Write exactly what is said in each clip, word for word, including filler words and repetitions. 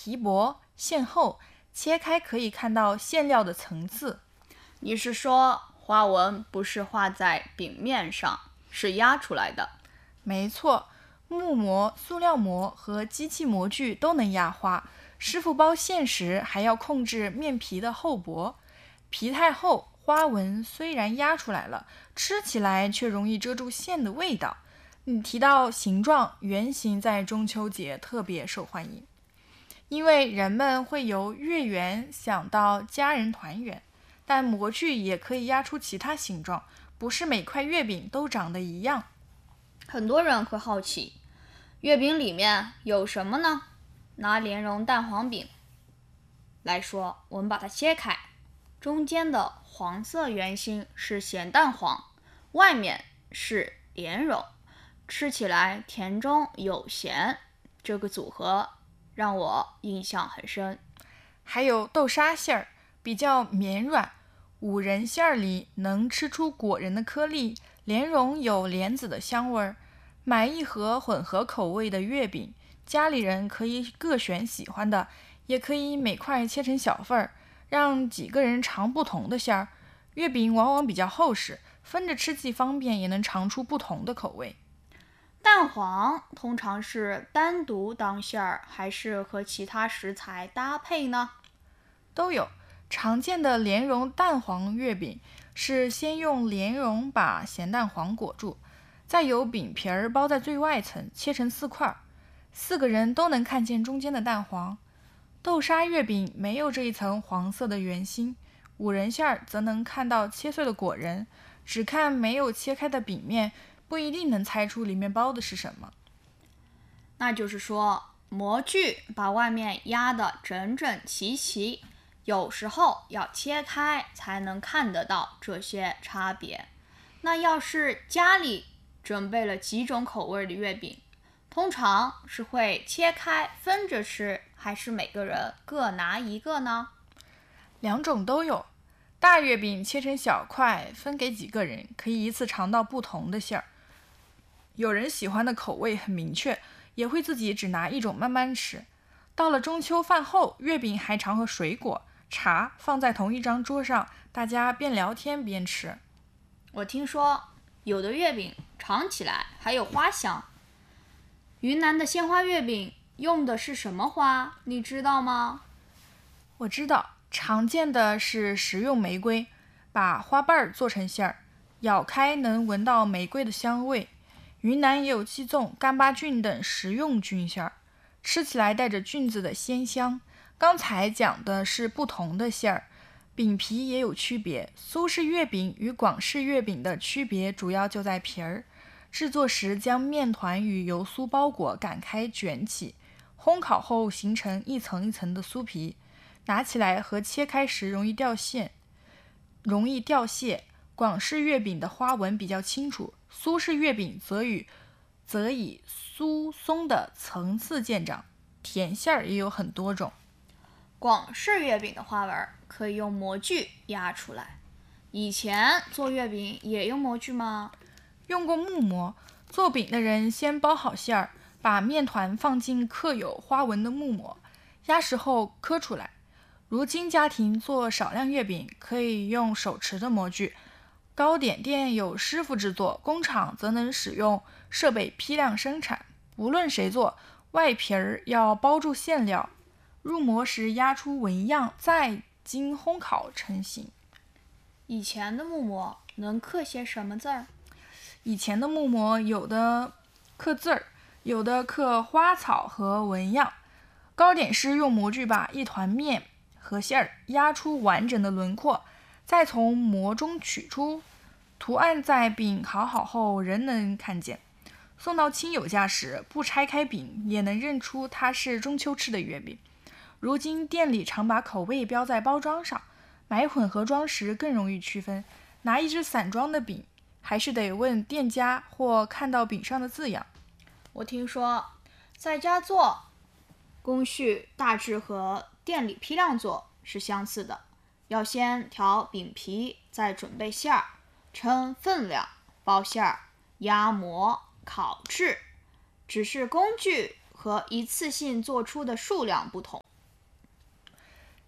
皮薄馅厚，切开可以看到馅料的层次。 你是说花纹不是画在饼面上，是压出来的？ 没错，木模、塑料模和机器模具都能压花。师傅包馅时还要控制面皮的厚薄，皮太厚，花纹虽然压出来了，吃起来却容易遮住馅的味道。你提到形状，圆形在中秋节特别受欢迎，因为人们会由月圆想到家人团圆，但模具也可以压出其他形状，不是每块月饼都长得一样。 很多人会好奇，月饼里面有什么呢？拿莲蓉蛋黄饼来说，我们把它切开，中间的黄色圆心是咸蛋黄，外面是莲蓉，吃起来甜中有咸，这个组合让我印象很深。 还有豆沙馅儿，比较绵软，五仁馅儿里能吃出果仁的颗粒，莲蓉有莲子的香味儿。买一盒混合口味的月饼，家里人可以各选喜欢的，也可以每块切成小份儿，让几个人尝不同的馅儿。月饼往往比较厚实，分着吃既方便，也能尝出不同的口味。 蛋黄通常是单独当馅儿，还是和其他食材搭配呢？ 都有。常见的莲蓉蛋黄月饼是先用莲蓉把咸蛋黄裹住，再由饼皮儿包在最外层，切成四块，四个人都能看见中间的蛋黄。豆沙月饼没有这一层黄色的圆心，五仁馅儿则能看到切碎的果仁，只看没有切开的饼面，不一定能猜出里面包的是什么。 那就是说，模具把外面压得整整齐齐，有时候要切开才能看得到这些差别。那要是家里准备了几种口味的月饼，通常是会切开分着吃，还是每个人各拿一个呢？ 两种都有。大月饼切成小块，分给几个人，可以一次尝到不同的馅儿。有人喜欢的口味很明确，也会自己只拿一种慢慢吃。到了中秋饭后，月饼还常和水果、茶放在同一张桌上，大家边聊天边吃。 我听说有的月饼尝起来还有花香。云南的鲜花月饼用的是什么花？你知道吗？ 我知道，常见的是食用玫瑰，把花瓣做成馅儿，咬开能闻到玫瑰的香味。云南也有鸡枞、干巴菌等食用菌馅儿，吃起来带着菌子的鲜香。刚才讲的是不同的馅儿，饼皮也有区别。苏式月饼与广式月饼的区别主要就在皮儿。制作时将面团与油酥包裹擀开卷起，烘烤后形成一层一层的酥皮，拿起来和切开时容易掉馅，容易掉屑。广式月饼的花纹比较清楚，苏式月饼则与则以酥松的层次见长。甜馅儿也有很多种。 广式月饼的花纹可以用模具压出来。以前做月饼也用模具吗？ 用过木模，做饼的人先包好馅儿，把面团放进刻有花纹的木模，压实后刻出来。如今家庭做少量月饼，可以用手持的模具。糕点店有师傅制作，工厂则能使用设备批量生产。无论谁做，外皮儿要包住馅料，入模时压出纹样，再经烘烤成型。 以前的木模能刻些什么字儿？ 以前的木模有的刻字儿，有的刻花草和纹样。糕点师用模具把一团面和馅儿压出完整的轮廓，再从模中取出，图案在饼烤好后仍能看见。送到亲友家时，不拆开饼也能认出它是中秋吃的月饼。如今店里常把口味标在包装上，买混合装时更容易区分。拿一只散装的饼，还是得问店家或看到饼上的字样。 我听说在家做工序大致和店里批量做是相似的，要先调饼皮，再准备馅儿，称分量，包馅儿，压模，烤制，只是工具和一次性做出的数量不同。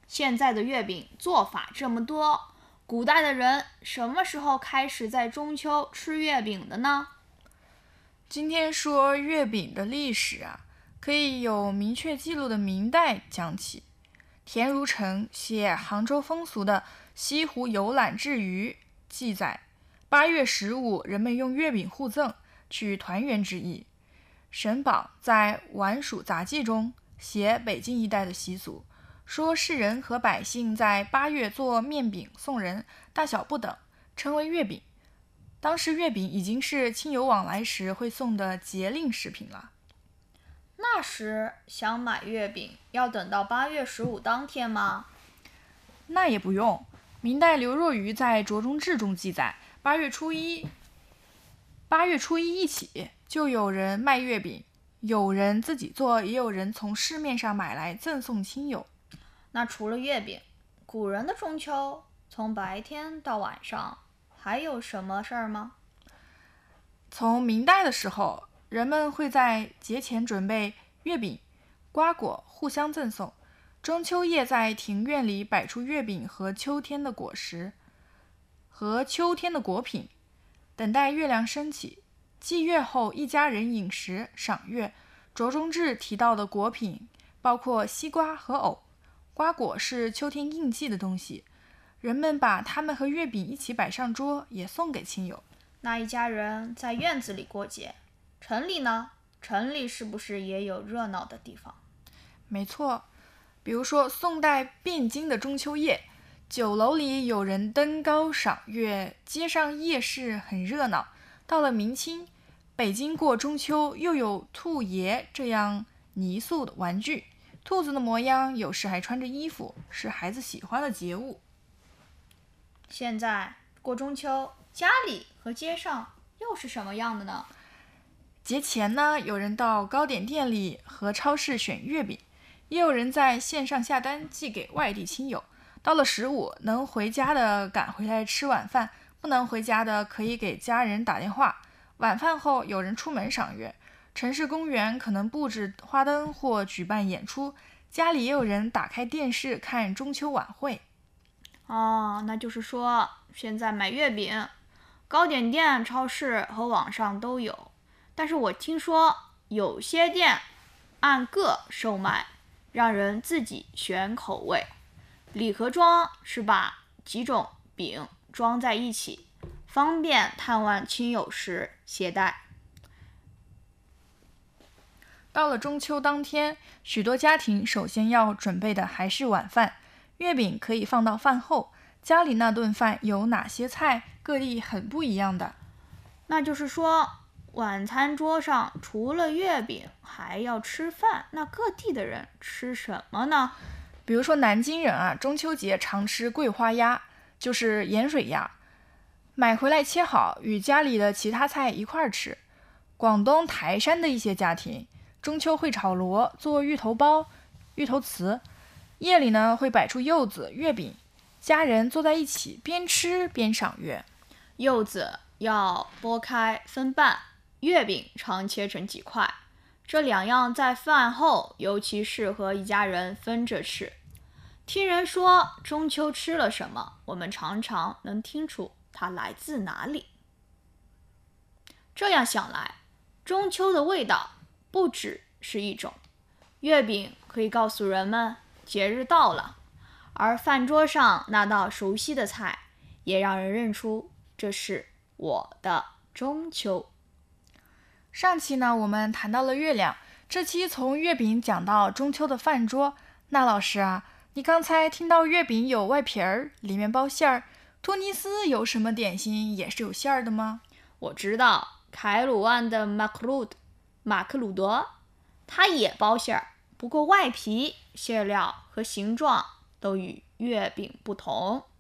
现在的月饼做法这么多，古代的人什么时候开始在中秋吃月饼的呢？ 今天说月饼的历史啊，可以有明确记录的明代讲起。田如成写杭州风俗的《西湖游览志余》记载，八月十五人们用月饼互赠，取团圆之意。沈榜在《晚蜀杂记》中写北京一带的习俗，说士人和百姓在八月做面饼送人，大小不等，称为月饼。当时月饼已经是亲友往来时会送的节令食品了。 那时想买月饼要等到八月十五当天吗？ 那也不用。明代刘若愚在《酌中志》中记载，八月初一，八月初一一起就有人卖月饼，有人自己做，也有人从市面上买来赠送亲友。 那除了月饼，古人的中秋从白天到晚上还有什么事儿吗？ 从明代的时候，人们会在节前准备月饼、瓜果互相赠送。中秋夜在庭院里摆出月饼和秋天的果实和秋天的果品，等待月亮升起。祭月后，一家人饮食赏月。酌中志提到的果品包括西瓜和藕，瓜果是秋天应季的东西，人们把它们和月饼一起摆上桌，也送给亲友。 那一家人在院子里过节，城里呢？城里是不是也有热闹的地方？ 没错，比如说宋代汴京的中秋夜，酒楼里有人登高赏月，街上夜市很热闹。到了明清，北京过中秋又有兔爷这样泥塑的玩具，兔子的模样有时还穿着衣服，是孩子喜欢的节物。 现在过中秋，家里和街上又是什么样的呢？ 节前呢，有人到糕点店里和超市选月饼，也有人在线上下单寄给外地亲友。到了十五，能回家的赶回来吃晚饭，不能回家的可以给家人打电话。晚饭后，有人出门赏月，城市公园可能布置花灯或举办演出，家里也有人打开电视看中秋晚会。 哦，那就是说，现在买月饼，糕点店、超市和网上都有。但是我听说有些店按个售卖，让人自己选口味。礼盒装是把几种饼装在一起，方便探望亲友时携带。 到了中秋当天，许多家庭首先要准备的还是晚饭，月饼可以放到饭后。家里那顿饭有哪些菜，各地很不一样的。 那就是说，晚餐桌上除了月饼还要吃饭，那各地的人吃什么呢？ 比如说南京人啊，中秋节常吃桂花鸭，就是盐水鸭，买回来切好，与家里的其他菜一块儿吃。广东台山的一些家庭，中秋会炒螺，做芋头包、芋头糍，夜里呢会摆出柚子、月饼，家人坐在一起，边吃边赏月。 柚子要剥开分瓣，月饼常切成几块，这两样在饭后尤其适合一家人分着吃。听人说中秋吃了什么，我们常常能听出它来自哪里。这样想来，中秋的味道不只是一种，月饼可以告诉人们节日到了，而饭桌上那道熟悉的菜也让人认出这是我的中秋。 上期呢，我们谈到了月亮，这期从月饼讲到中秋的饭桌。那老师啊，你刚才听到月饼有外皮儿，里面包馅儿，突尼斯有什么点心也是有馅儿的吗？ 我知道凯鲁湾的马克鲁德，马克鲁德，它也包馅儿，不过外皮、馅料和形状都与月饼不同。